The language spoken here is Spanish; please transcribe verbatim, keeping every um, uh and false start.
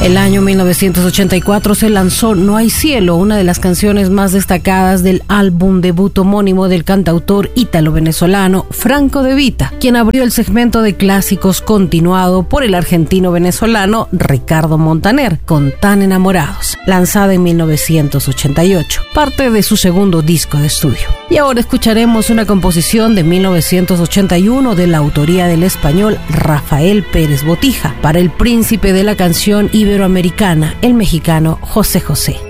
El año mil novecientos ochenta y cuatro se lanzó No hay cielo, una de las canciones más destacadas del álbum debut homónimo del cantautor ítalo-venezolano Franco De Vita, quien abrió el segmento de clásicos continuado por el argentino-venezolano Ricardo Montaner, con Tan enamorados, lanzada en mil novecientos ochenta y ocho, parte de su segundo disco de estudio. Y ahora escucharemos una composición de mil novecientos ochenta y uno de la autoría del español Rafael Pérez Botija, para el príncipe de la canción iberoamericana, el mexicano José José.